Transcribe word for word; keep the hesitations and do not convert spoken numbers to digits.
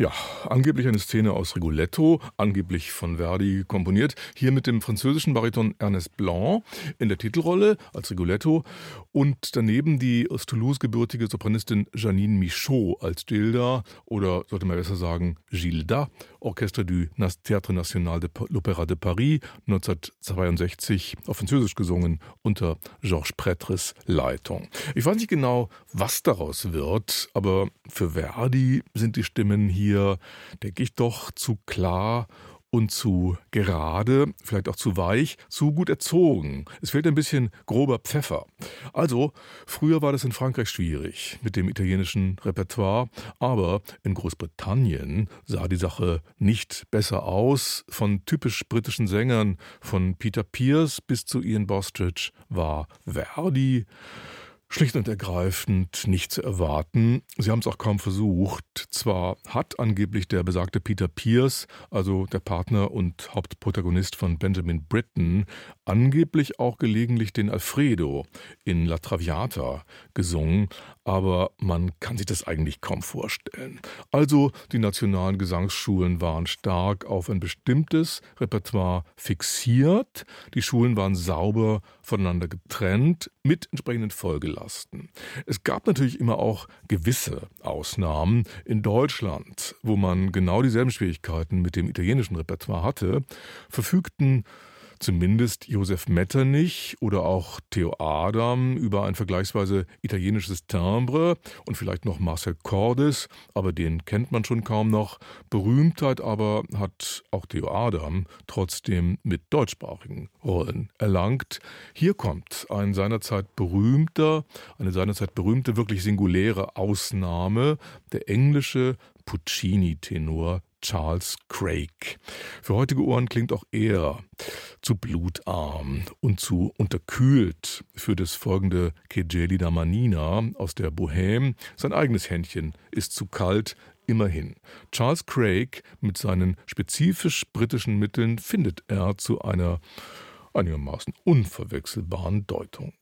Ja, angeblich eine Szene aus Rigoletto, angeblich von Verdi komponiert. Hier mit dem französischen Bariton Ernest Blanc in der Titelrolle als Rigoletto und daneben die aus Toulouse gebürtige Sopranistin Janine Michaud als Gilda oder sollte man besser sagen Gilda, Orchestre du Théâtre National de l'Opéra de Paris, neunzehnhundertzweiundsechzig auf Französisch gesungen unter Georges Prêtres Leitung. Ich weiß nicht genau, was daraus wird, aber für Verdi sind die Stimmen hier, denke ich, doch zu klar und zu gerade, vielleicht auch zu weich, zu gut erzogen. Es fehlt ein bisschen grober Pfeffer. Also, früher war das in Frankreich schwierig mit dem italienischen Repertoire, aber in Großbritannien sah die Sache nicht besser aus. Von typisch britischen Sängern, von Peter Pears bis zu Ian Bostridge war Verdi schlicht und ergreifend nicht zu erwarten. Sie haben es auch kaum versucht. Zwar hat angeblich der besagte Peter Pears, also der Partner und Hauptprotagonist von Benjamin Britten, angeblich auch gelegentlich den Alfredo in La Traviata gesungen, aber man kann sich das eigentlich kaum vorstellen. Also die nationalen Gesangsschulen waren stark auf ein bestimmtes Repertoire fixiert. Die Schulen waren sauber voneinander getrennt mit entsprechenden Folgelasten. Es gab natürlich immer auch gewisse Ausnahmen. In Deutschland, wo man genau dieselben Schwierigkeiten mit dem italienischen Repertoire hatte, verfügten zumindest Josef Metternich oder auch Theo Adam über ein vergleichsweise italienisches Timbre und vielleicht noch Marcel Cordes, aber den kennt man schon kaum noch. Berühmtheit aber hat auch Theo Adam trotzdem mit deutschsprachigen Rollen erlangt. Hier kommt ein seinerzeit berühmter, eine seinerzeit berühmte, wirklich singuläre Ausnahme, der englische Puccini-Tenor Charles Craig. Für heutige Ohren klingt auch er zu blutarm und zu unterkühlt für das folgende Che gelida manina aus der Bohème. Sein eigenes Händchen ist zu kalt, immerhin. Charles Craig mit seinen spezifisch britischen Mitteln findet er zu einer einigermaßen unverwechselbaren Deutung.